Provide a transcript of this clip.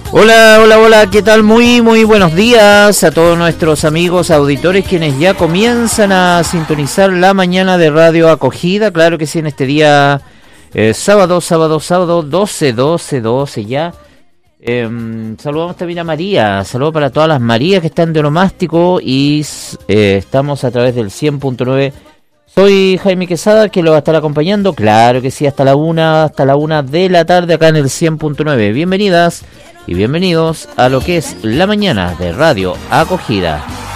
Hola, hola, hola, ¿qué tal? Muy buenos días a todos nuestros amigos auditores quienes ya comienzan a sintonizar la mañana de Radio Acogida. Claro que sí, en este día sábado 12 ya. Saludamos también a María, saludos para todas las Marías que están de onomástico y estamos a través del 100.9. Soy Jaime Quesada, que lo va a estar acompañando, claro que sí, hasta la una de la tarde acá en el 100.9. Bienvenidas y bienvenidos a lo que es la mañana de Radio Acogida.